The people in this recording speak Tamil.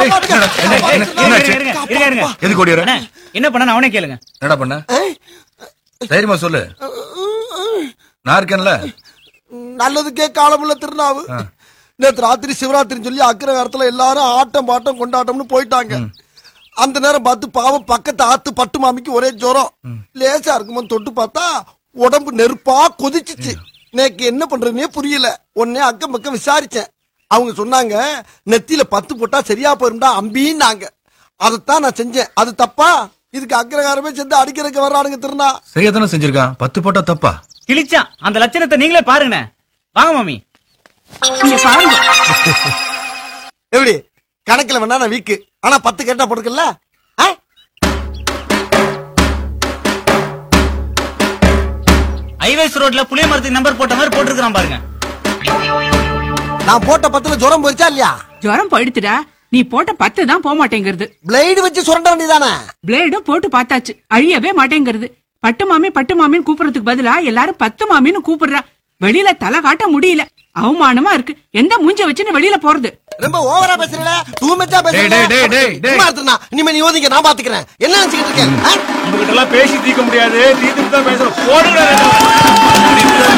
எதுக்கு ஓடிற? என்ன பண்ண அவனே கேளுங்க. என்னடா பண்ண? தைரியமா சொல்லு. நான் இருக்கேன்ல. நல்லதுக்கே காலமுள்ள திருநாவு. நேற்று ராத்திரி சிவராத்திரின்னு சொல்லி அக்கிரகாரத்துல எல்லாரும் ஆட்டம் பாட்டம் கொண்டாட்டம்னு போயிட்டாங்க. அந்த நேரம் பார்த்து பாவம் பக்கத்து ஆத்து பட்டு மாமிக்கு ஒரே ஜுரம். லேசா இருக்குமோ தொட்டு பார்த்தா உடம்பு நெருப்பா கொதிச்சிச்சு. எனக்கு என்ன பண்றதுன்னே புரியல. உடனே அக்கம் பக்கம் விசாரிச்சேன். அவங்க சொன்னாங்க நெத்தியில 10 போட்டா சரியா போயிருந்தா அம்பின்னாங்க. அதைத்தான் நான் செஞ்சேன். அது தப்பா? இதுக்கு அக்கிரகாரமே சேர்ந்து அடிக்கிறதுக்கு வர்றானுங்க திருநா. சரியா தானே செஞ்சிருக்கான். 10 போட்டா தப்பா? கிழிச்சா அந்த லட்சணத்தை நீங்களே பாருங்க. வாங்க மாமி. பாருங்க எப்படி கணக்குல வேணா நான் வீக்கு. ஆனா 10 கேட்டா போட்டுக்கல. ஹைவேஸ் ரோட்ல புளிய மரத்துக்கு நம்பர் போட்ட மாதிரி போட்டுருக்கான் பாருங்க. நான் போட்ட 10ல ஜுரம் போயிடுச்சா இல்லையா? ஜுரம் போயிடுத்துடா. நீ போட்ட 10 தான் போக மாட்டேங்கிறது. பிளேடு வச்சு சுரண்ட வேண்டியதானே? பிளேடும் போட்டு பார்த்தாச்சு, அழியவே மாட்டேங்கிறது. பட்டு மாமின்னு கூப்பிடுறதுக்கு பதிலா எல்லாரும் 10 மாமின்னு கூப்பிடுறா. வெளியில தலை காட்ட முடியல. அவமானமா இருக்கு. எந்த மூஞ்ச வச்சுன்னு வெளியில போறது? ரொம்ப ஓவரா பேசுறல. தூ மச்சா பேசுறா. இனிமே நீ ஓதிங்க, நான் பாத்துக்கிறேன். என்ன நினைச்சிட்டு இருக்கேன்? உங்ககிட்ட எல்லாம் பேசி தீர்க்க முடியாது. தீர்த்துட்டு தான் பேசுறோம். போடுங்க.